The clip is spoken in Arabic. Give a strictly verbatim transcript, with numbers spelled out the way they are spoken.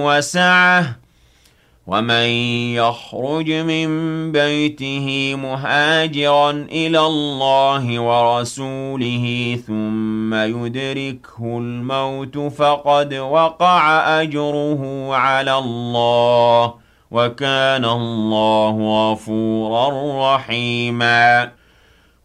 وسعه ومن يخرج من بيته مهاجرا إلى الله ورسوله ثم يدركه الموت فقد وقع أجره على الله وكان الله غفورا رحيما